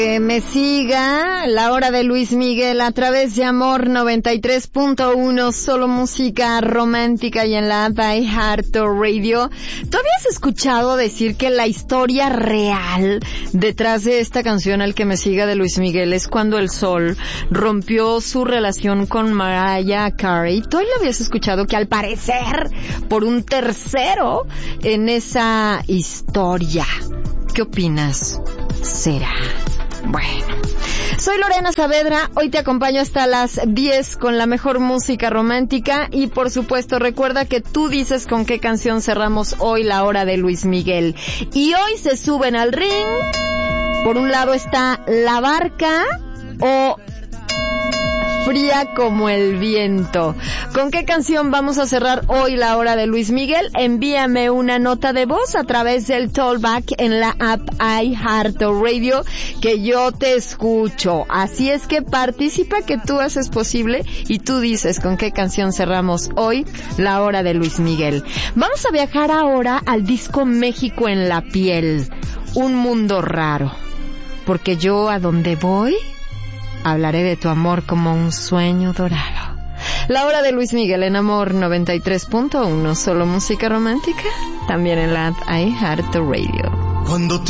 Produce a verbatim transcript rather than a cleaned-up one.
Que me siga la hora de Luis Miguel a través de Amor noventa y tres punto uno, solo música romántica y en la app iHeartRadio. ¿Tú habías escuchado decir que la historia real detrás de esta canción Al que me siga de Luis Miguel es cuando el Sol rompió su relación con Mariah Carey? ¿Tú lo habías escuchado que al parecer por un tercero en esa historia? ¿Qué opinas? ¿Será? Bueno, soy Lorena Saavedra, hoy te acompaño hasta las diez con la mejor música romántica y por supuesto recuerda que tú dices con qué canción cerramos hoy la hora de Luis Miguel. Y hoy se suben al ring, por un lado está La Barca o Fría como el viento. ¿Con qué canción vamos a cerrar hoy la hora de Luis Miguel? Envíame una nota de voz a través del Tollback en la app iHeartRadio que yo te escucho. Así es que participa, que tú haces posible y tú dices con qué canción cerramos hoy la hora de Luis Miguel. Vamos a viajar ahora al disco México en la piel. Un mundo raro. Porque yo a donde voy hablaré de tu amor como un sueño dorado. La hora de Luis Miguel en Amor noventa y tres punto uno, solo música romántica, también en la app iHeartRadio. Cuando